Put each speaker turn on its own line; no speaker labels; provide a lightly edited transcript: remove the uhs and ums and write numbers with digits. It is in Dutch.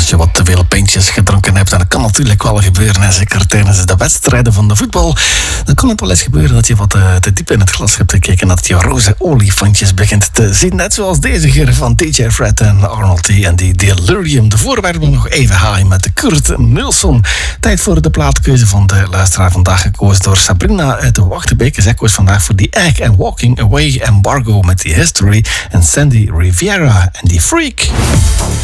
als je wat te veel pintjes gedronken hebt, en dat kan natuurlijk wel gebeuren, en zeker tijdens de wedstrijden van de voetbal, dan kan het wel eens gebeuren dat je wat te diep in het glas hebt gekeken en dat je roze olifantjes begint te zien. Net zoals deze keer van DJ Fred en Arnold T. en die Delirium. De voorwaarden nog even haaien met de Kurt Nilsson. Tijd voor de plaatkeuze van de luisteraar. Vandaag gekozen door Sabrina uit de Wachterbeek. Zij koos vandaag voor The Egg en Walking Away, Embargo met The History en Sandy Riviera en The Freak.